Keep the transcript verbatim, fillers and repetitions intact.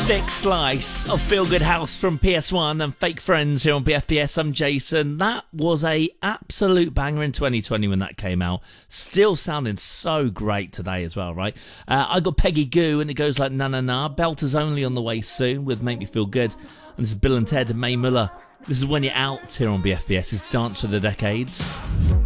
Thick slice of Feel Good House from P S one and Fake Friends here on B F B S. I'm Jason. That was a absolute banger in twenty twenty when that came out. Still sounding so great today as well, right? Uh, I got Peggy Goo and it goes like na na na. Belters Only on the way soon with Make Me Feel Good. And this is Bill and Ted and Mae Muller. This is When You're Out here on B F B S. It's Dance for the Decades.